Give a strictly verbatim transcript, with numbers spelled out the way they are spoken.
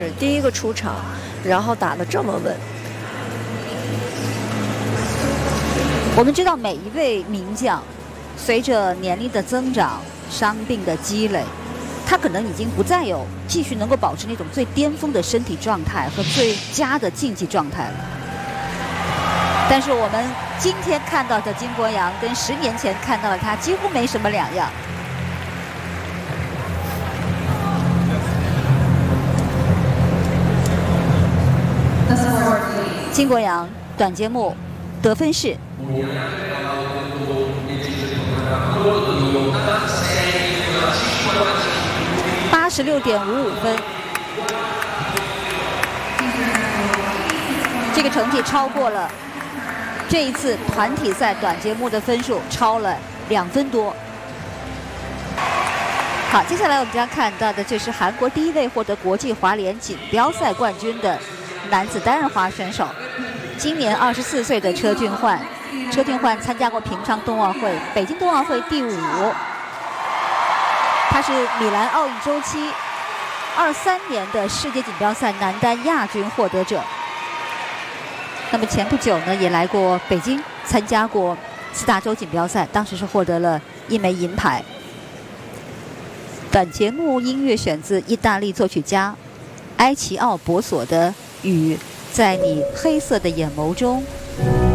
第一个出场，然后打得这么稳。 我们知道每一位名将，随着年龄的增长、伤病的积累，他可能已经不再有继续能够保持那种最巅峰的身体状态和最佳的竞技状态了。但是我们今天看到的金国阳，跟十年前看到的他几乎没什么两样。 金国阳短节目得分是八十六点五五分，这个成绩超过了这一次团体赛短节目的分数，超了两分多。好，接下来我们将看到的就是韩国第一位获得国际滑联锦标赛冠军的 男子单人滑选手，今年二十四岁的车俊焕。车俊焕参加过平昌冬奥会、北京冬奥会第五，他是米兰奥运周期二三年的世界锦标赛男单亚军获得者。那么前不久呢，也来过北京参加过四大洲锦标赛，当时是获得了一枚银牌。本节目音乐选自意大利作曲家埃奇奥博索的。 雨在你黑色的眼眸中。